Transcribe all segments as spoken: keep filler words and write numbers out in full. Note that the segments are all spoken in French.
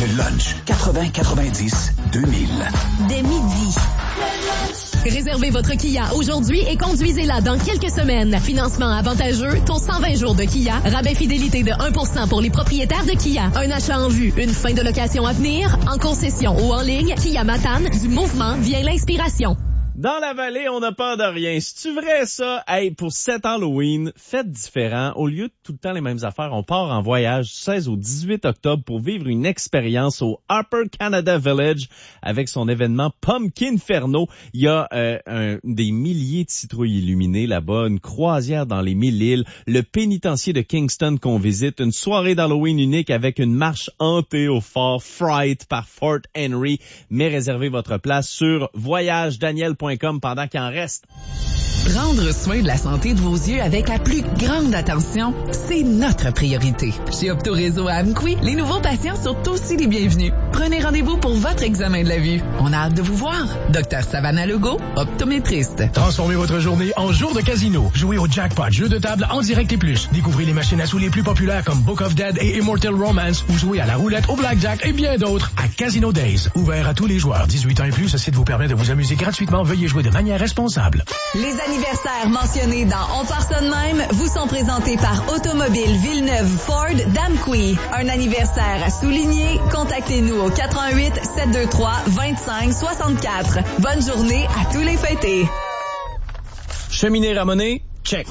Le lunch quatre-vingts quatre-vingt-dix deux mille. Dès midi. Réservez votre Kia aujourd'hui et conduisez-la dans quelques semaines. Financement avantageux, taux cent vingt jours de Kia, rabais fidélité de un pour cent pour les propriétaires de Kia. Un achat en vue, une fin de location à venir, en concession ou en ligne, Kia Matane, du mouvement vient l'inspiration. Dans la vallée, on n'a peur de rien. C'est-tu vrai, ça? Hey, pour cet Halloween, faites différent. Au lieu de tout le temps les mêmes affaires, on part en voyage du seize au dix-huit octobre pour vivre une expérience au Harper Canada Village avec son événement Pumpkinferno. Il y a euh, un, des milliers de citrouilles illuminées là-bas, une croisière dans les mille îles, le pénitencier de Kingston qu'on visite, une soirée d'Halloween unique avec une marche hantée au fort Fright par Fort Henry. Mais réservez votre place sur voyage daniel point com pendant qu'il en reste. Prendre soin de la santé de vos yeux avec la plus grande attention, c'est notre priorité. Chez Optoréseau à Amqui, les nouveaux patients sont aussi les bienvenus. Prenez rendez-vous pour votre examen de la vue. On a hâte de vous voir. Docteur Savannah Legault, optométriste. Transformez votre journée en jour de casino. Jouez au jackpot, jeu de table en direct et plus. Découvrez les machines à sous les plus populaires comme Book of Dead et Immortal Romance ou jouez à la roulette, au blackjack et bien d'autres à Casino Days. Ouvert à tous les joueurs. dix-huit ans et plus, ce site vous permet de vous amuser gratuitement. Veuillez jouer de manière responsable. Les anniversaires mentionnés dans On part ça de même vous sont présentés par Automobile Villeneuve Ford d'Amqui. Un anniversaire à souligner? Contactez-nous au quatre un huit, sept deux trois, deux cinq six quatre. Bonne journée à tous les fêtés. Cheminée ramonée? Check.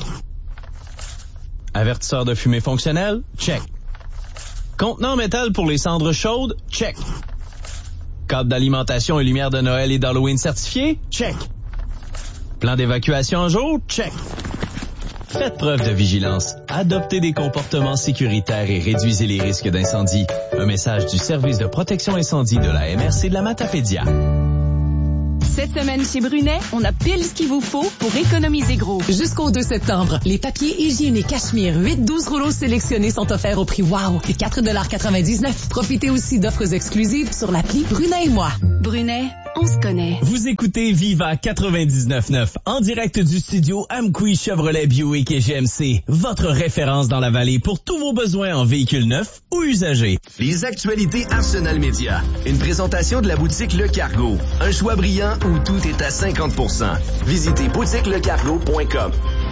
Avertisseur de fumée fonctionnel? Check. Contenant métal pour les cendres chaudes? Check. Cadre d'alimentation et lumière de Noël et d'Halloween certifié? Check. Plan d'évacuation en jour? Check. Faites preuve de vigilance. Adoptez des comportements sécuritaires et réduisez les risques d'incendie. Un message du service de protection incendie de la M R C de la Matapédia. Cette semaine chez Brunet, on a pile ce qu'il vous faut pour économiser gros. Jusqu'au deux septembre, les papiers hygiéniques Cachemire huit douze rouleaux sélectionnés sont offerts au prix wow de quatre quatre-vingt-dix-neuf. Profitez aussi d'offres exclusives sur l'appli Brunet et moi. Brunet, on se connaît. Vous écoutez Viva quatre-vingt-dix-neuf neuf en direct du studio Amqui Chevrolet Buick et G M C. Votre référence dans la vallée pour tous vos besoins en véhicules neufs ou usagés. Les actualités Arsenal Média. Une présentation de la boutique Le Cargo. Un choix brillant où tout est à cinquante pour cent. Visitez boutique le cargo point com.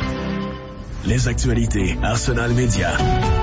Les actualités Arsenal Média.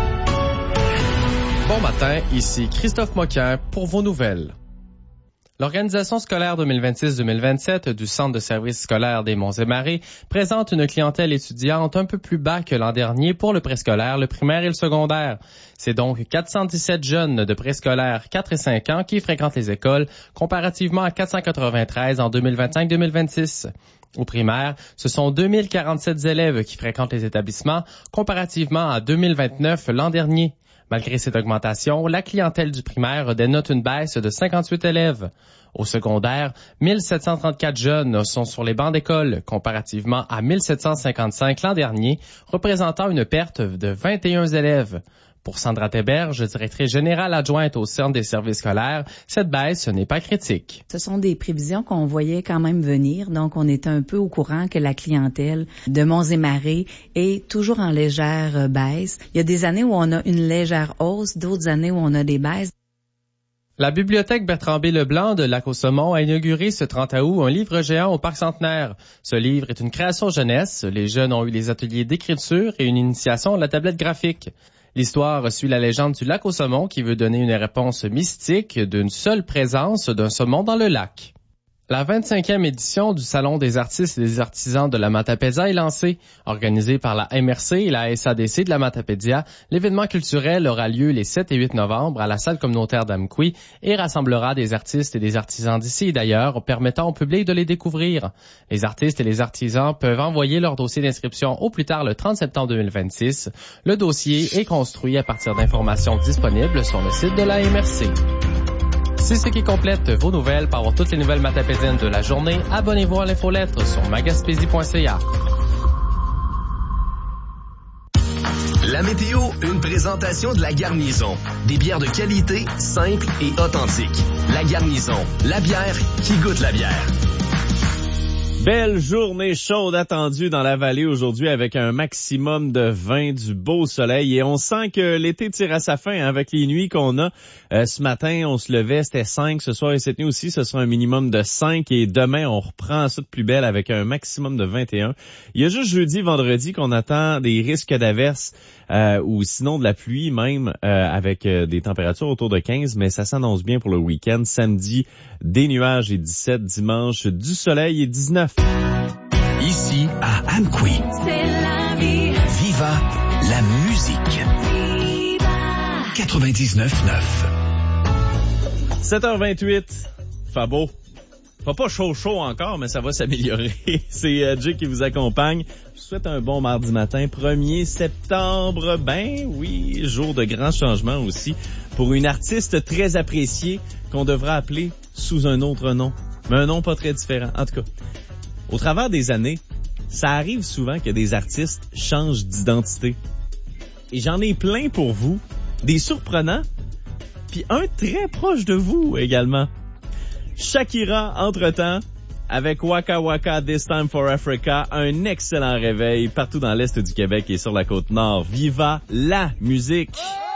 Bon matin, ici Christophe Moquin pour vos nouvelles. L'organisation scolaire deux mille vingt-six deux mille vingt-sept du Centre de services scolaires des Monts-et-Marais présente une clientèle étudiante un peu plus bas que l'an dernier pour le préscolaire, le primaire et le secondaire. C'est donc quatre cent dix-sept jeunes de préscolaire quatre et cinq ans qui fréquentent les écoles, comparativement à quatre cent quatre-vingt-treize en deux mille vingt-cinq deux mille vingt-six. Au primaire, ce sont deux mille quarante-sept élèves qui fréquentent les établissements, comparativement à deux mille vingt-neuf l'an dernier. Malgré cette augmentation, la clientèle du primaire dénote une baisse de cinquante-huit élèves. Au secondaire, mille sept cent trente-quatre jeunes sont sur les bancs d'école, comparativement à mille sept cent cinquante-cinq l'an dernier, représentant une perte de vingt et un élèves. Pour Sandra Théberge, directrice générale adjointe au Centre des services scolaires, cette baisse n'est pas critique. Ce sont des prévisions qu'on voyait quand même venir, donc on est un peu au courant que la clientèle de Monts-et-Marais est toujours en légère baisse. Il y a des années où on a une légère hausse, d'autres années où on a des baisses. La bibliothèque Bertrand B. Leblanc de Lac-au-Saumon a inauguré ce trente août un livre géant au Parc Centenaire. Ce livre est une création jeunesse. Les jeunes ont eu des ateliers d'écriture et une initiation à la tablette graphique. L'histoire suit la légende du lac au saumon qui veut donner une réponse mystique d'une seule présence d'un saumon dans le lac. La vingt-cinquième édition du Salon des artistes et des artisans de la Matapédia est lancée. Organisée par la M R C et la S A D C de la Matapédia, l'événement culturel aura lieu les sept et huit novembre à la salle communautaire d'Amqui et rassemblera des artistes et des artisans d'ici et d'ailleurs, permettant au public de les découvrir. Les artistes et les artisans peuvent envoyer leur dossier d'inscription au plus tard le trente septembre deux mille vingt-six. Le dossier est construit à partir d'informations disponibles sur le site de la M R C. C'est ce qui complète vos nouvelles. Pour avoir toutes les nouvelles matapédiennes de la journée, abonnez-vous à l'infolettre sur magaspésie point c a. La météo, une présentation de La Garnison. Des bières de qualité, simples et authentiques. La Garnison, la bière qui goûte la bière. Belle journée chaude attendue dans la vallée aujourd'hui avec un maximum de vingt, du beau soleil et on sent que l'été tire à sa fin hein, avec les nuits qu'on a. Euh, ce matin, on se levait, c'était cinq. Ce soir et cette nuit aussi, ce sera un minimum de cinq et demain, on reprend ça de plus belle avec un maximum de vingt et un. Il y a juste jeudi, vendredi qu'on attend des risques d'averses euh, ou sinon de la pluie même euh, avec euh, des températures autour de quinze, mais ça s'annonce bien pour le week-end. Samedi, des nuages et dix-sept, dimanche, du soleil et dix-neuf. Ici, à Amqui. C'est la vie. Viva la musique. Viva. quatre-vingt-dix-neuf neuf. sept heures vingt-huit. Fait beau. Fait pas chaud chaud encore, mais ça va s'améliorer. C'est euh, Jay qui vous accompagne. Je vous souhaite un bon mardi matin, premier septembre. Ben oui, jour de grands changements aussi. Pour une artiste très appréciée qu'on devra appeler sous un autre nom. Mais un nom pas très différent. En tout cas, au travers des années, ça arrive souvent que des artistes changent d'identité. Et j'en ai plein pour vous. Des surprenants, puis un très proche de vous également. Shakira, entre-temps, avec Waka Waka This Time for Africa, un excellent réveil partout dans l'Est du Québec et sur la Côte-Nord. Viva la musique!